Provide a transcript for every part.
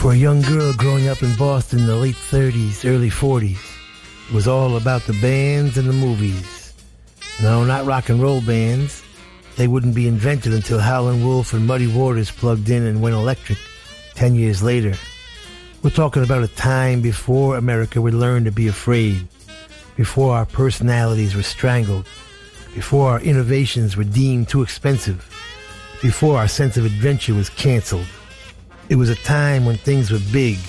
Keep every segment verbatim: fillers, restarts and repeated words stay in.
For a young girl growing up in Boston in the late thirties, early forties, it was all about the bands and the movies. No, not rock and roll bands. They wouldn't be invented until Howlin' Wolf and Muddy Waters plugged in and went electric ten years later. We're talking about a time before America would learn to be afraid, before our personalities were strangled, before our innovations were deemed too expensive, before our sense of adventure was canceled. It was a time when things were big,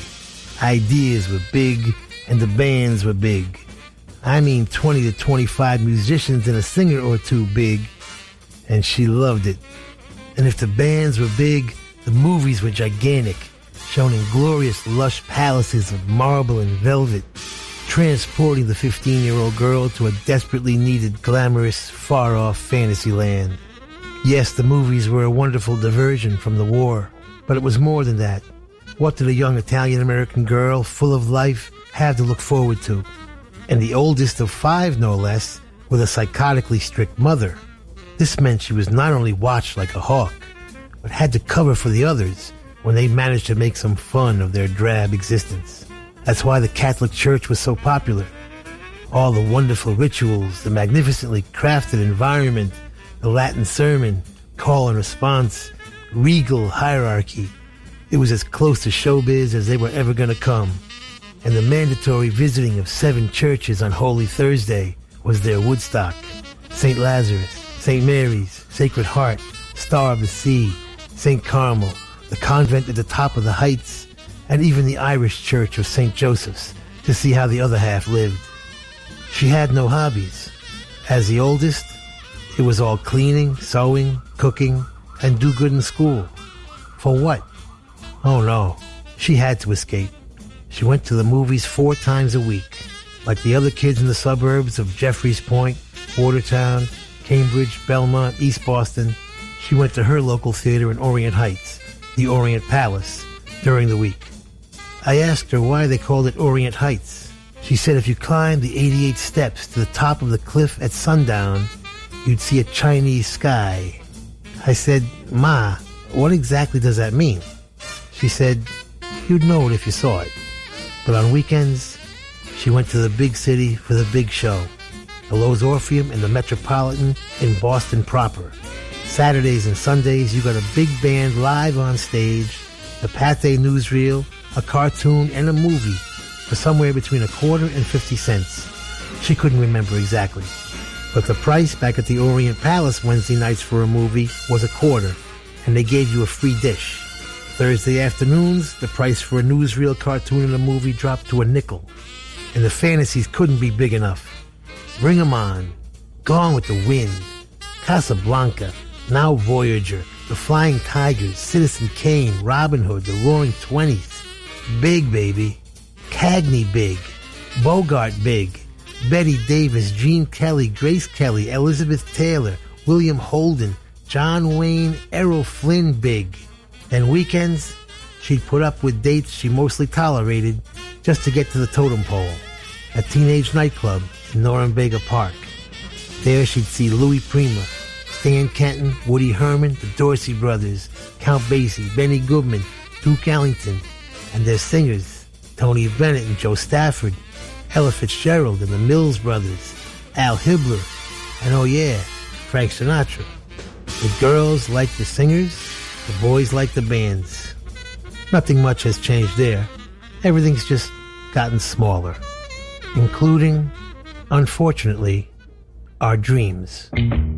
ideas were big, and the bands were big. I mean twenty to twenty-five musicians and a singer or two big, and she loved it. And if the bands were big, the movies were gigantic, shown in glorious, lush palaces of marble and velvet, transporting the fifteen-year-old girl to a desperately needed, glamorous, far-off fantasy land. Yes, the movies were a wonderful diversion from the war, but it was more than that. What did a young Italian-American girl, full of life, have to look forward to? And the oldest of five, no less, with a psychotically strict mother. This meant she was not only watched like a hawk, but had to cover for the others when they managed to make some fun of their drab existence. That's why the Catholic Church was so popular. All the wonderful rituals, the magnificently crafted environment, the Latin sermon, call and response, regal hierarchy. It was as close to showbiz as they were ever going to come. And the mandatory visiting of seven churches on Holy Thursday was their Woodstock. Saint Lazarus, Saint Mary's, Sacred Heart, Star of the Sea, Saint Carmel, the convent at the top of the heights, and even the Irish Church of Saint Joseph's to see how the other half lived. She had no hobbies. As the oldest, it was all cleaning, sewing, cooking, and do good in school. For what? Oh no, she had to escape. She went to the movies four times a week. Like the other kids in the suburbs of Jeffreys Point, Watertown, Cambridge, Belmont, East Boston, she went to her local theater in Orient Heights, the Orient Palace, during the week. I asked her why they called it Orient Heights. She said if you climbed the eighty-eight steps to the top of the cliff at sundown, you'd see a Chinese sky. I said, Ma, what exactly does that mean? She said, you'd know it if you saw it. But on weekends, she went to the big city for the big show, the Loew's Orpheum and the Metropolitan in Boston proper. Saturdays and Sundays, you got a big band live on stage, the Pathé newsreel, a cartoon, and a movie for somewhere between a quarter and fifty cents. She couldn't remember exactly. But the price back at the Orient Palace Wednesday nights for a movie was a quarter, and they gave you a free dish. Thursday afternoons, the price for a newsreel, cartoon, and a movie dropped to a nickel. And the fantasies couldn't be big enough. Bring 'em On, Gone with the Wind, Casablanca, Now Voyager, The Flying Tigers, Citizen Kane, Robin Hood, The Roaring Twenties. Big, baby. Cagney big. Bogart big. Betty Davis, Gene Kelly, Grace Kelly, Elizabeth Taylor, William Holden, John Wayne, Errol Flynn big. And weekends, she'd put up with dates she mostly tolerated just to get to the totem pole, a teenage nightclub in Norumbega Park. There she'd see Louis Prima, Stan Kenton, Woody Herman, the Dorsey Brothers, Count Basie, Benny Goodman, Duke Ellington, and their singers, Tony Bennett and Joe Stafford, Ella Fitzgerald and the Mills Brothers, Al Hibbler, and oh yeah, Frank Sinatra. The girls liked the singers, the boys liked the bands. Nothing much has changed there. Everything's just gotten smaller, including, unfortunately, our dreams.